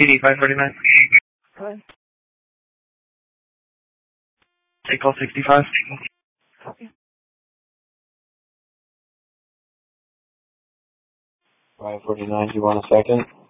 PD 549. Hello? Take call 65. Copy. 549, do you want a second?